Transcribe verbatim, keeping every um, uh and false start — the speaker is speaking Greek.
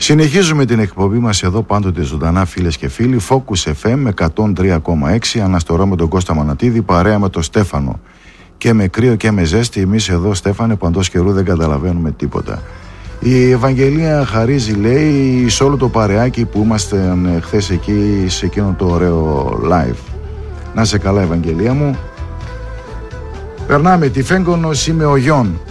Συνεχίζουμε την εκπομπή μας εδώ πάντοτε ζωντανά, φίλες και φίλοι. Focus εφ εμ εκατόν τρία κόμμα έξι. Αναστορώ με τον Κώστα Μανατίδη, παρέα με τον Στέφανο. Και με κρύο και με ζέστη. Εμείς εδώ, Στέφανε, παντός καιρού δεν καταλαβαίνουμε τίποτα. Η Ευαγγελία χαρίζει, λέει, σε όλο το παρεάκι που είμαστε χθες εκεί σε εκείνο το ωραίο live. Να σε καλά, Ευαγγελία μου. Περνάμε τη Φέγγονος, είμαι ο Γιον.